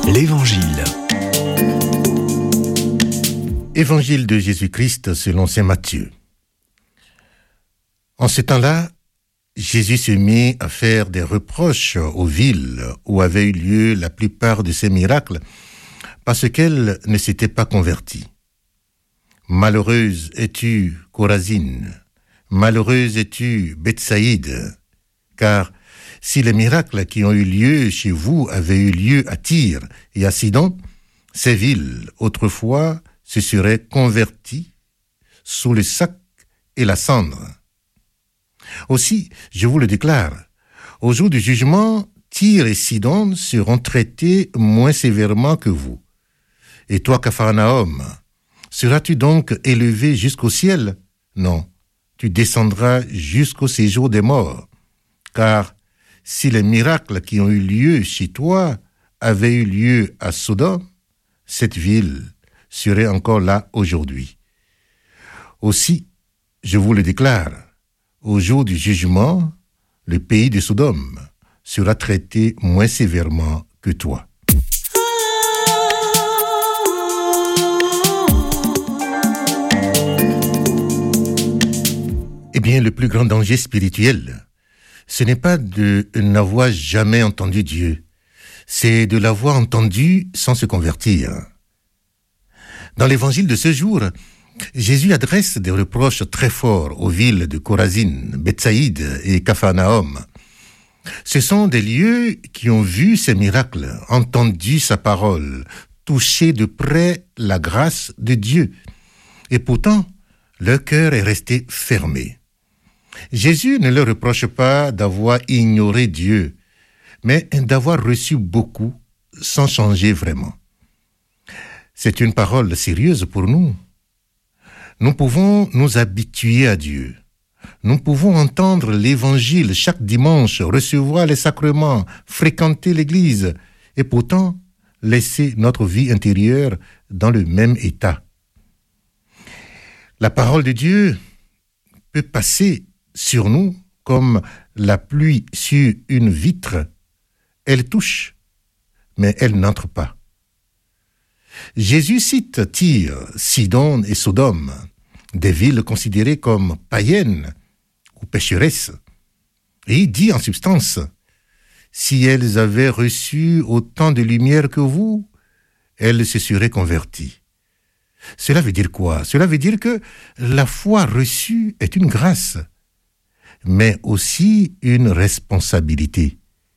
L'Évangile. Évangile de Jésus-Christ selon saint Matthieu. En ce temps-là, Jésus se mit à faire des reproches aux villes où avaient eu lieu la plupart de ses miracles parce qu'elles ne s'étaient pas converties. Malheureuse es-tu, Chorazine, malheureuse es-tu, Bethsaïde, car si les miracles qui ont eu lieu chez vous avaient eu lieu à Tyr et à Sidon, ces villes, autrefois, se seraient converties sous le sac et la cendre. Aussi, je vous le déclare, au jour du jugement, Tyr et Sidon seront traités moins sévèrement que vous. Et toi, Capharnaüm, seras-tu donc élevé jusqu'au ciel? Non, tu descendras jusqu'au séjour des morts. Car si les miracles qui ont eu lieu chez toi avaient eu lieu à Sodome, cette ville serait encore là aujourd'hui. Aussi, je vous le déclare, au jour du jugement, le pays de Sodome sera traité moins sévèrement que toi. Eh bien, le plus grand danger spirituel, ce n'est pas de n'avoir jamais entendu Dieu, c'est de l'avoir entendu sans se convertir. Dans l'évangile de ce jour, Jésus adresse des reproches très forts aux villes de Chorazine, Bethsaïde et Capharnaüm. Ce sont des lieux qui ont vu ses miracles, entendu sa parole, touché de près la grâce de Dieu. Et pourtant, leur cœur est resté fermé. Jésus ne leur reproche pas d'avoir ignoré Dieu, mais d'avoir reçu beaucoup sans changer vraiment. C'est une parole sérieuse pour nous. Nous pouvons nous habituer à Dieu. Nous pouvons entendre l'évangile chaque dimanche, recevoir les sacrements, fréquenter l'église, et pourtant laisser notre vie intérieure dans le même état. La parole de Dieu peut passer sur nous comme la pluie sur une vitre. Elle touche, mais elle n'entre pas. Jésus cite Tyr, Sidon et Sodome, des villes considérées comme païennes ou pécheresses. Et il dit en substance, si elles avaient reçu autant de lumière que vous, elles se seraient converties. Cela veut dire quoi? Cela veut dire que la foi reçue est une grâce, mais aussi une responsabilité.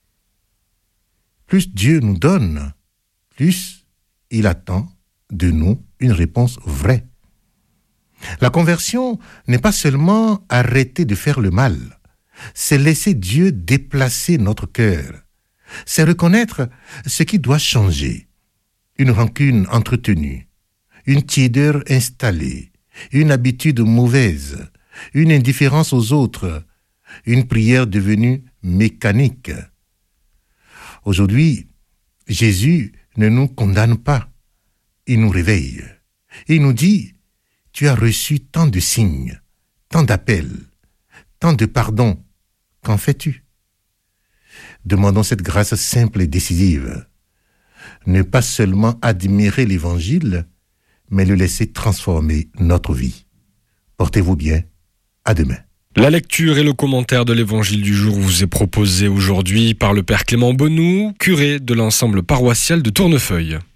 Plus Dieu nous donne, plus il attend de nous une réponse vraie. La conversion n'est pas seulement arrêter de faire le mal, c'est laisser Dieu déplacer notre cœur. C'est reconnaître ce qui doit changer. Une rancune entretenue, une tiédeur installée, une habitude mauvaise, une indifférence aux autres, une prière devenue mécanique. Aujourd'hui, Jésus ne nous condamne pas, il nous réveille. Il nous dit, tu as reçu tant de signes, tant d'appels, tant de pardons, qu'en fais-tu? Demandons cette grâce simple et décisive. Ne pas seulement admirer l'Évangile, mais le laisser transformer notre vie. Portez-vous bien, à demain. La lecture et le commentaire de l'Évangile du jour vous est proposé aujourd'hui par le Père Clément Bonou, curé de l'ensemble paroissial de Tournefeuille.